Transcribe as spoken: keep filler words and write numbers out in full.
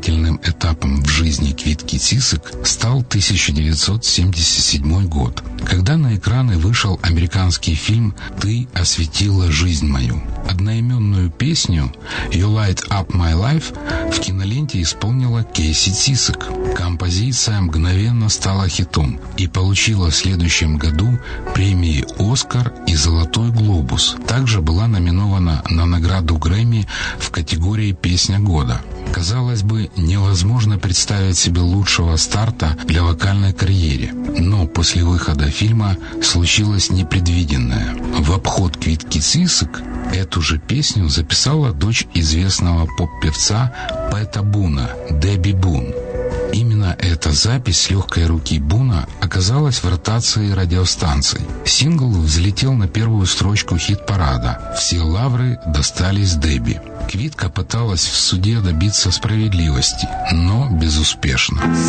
знаменательным этапом в жизни Квитки Цисок стал тысяча девятьсот семьдесят седьмой год, когда на экраны вышел американский фильм «Ты осветила жизнь мою». Одноименную песню «You Light Up My Life» в киноленте исполнила Кейси Цисок. Композиция мгновенно стала хитом и получила в следующем году премии «Оскар» и «Золотой глобус». Также была номинована на награду Грэмми в категории «Песня года». Казалось бы, невозможно представить себе лучшего старта для вокальной карьеры. Но после выхода фильма случилось непредвиденное. В обход Квитки Цисок эту же песню записала дочь известного поп-певца Пэта Буна, Дебби Бун. Именно эта запись с легкой руки Буна оказалась в ротации радиостанций. Сингл взлетел на первую строчку хит-парада. Все лавры достались Дебби. Квитка пыталась в суде добиться справедливости, но безуспешно.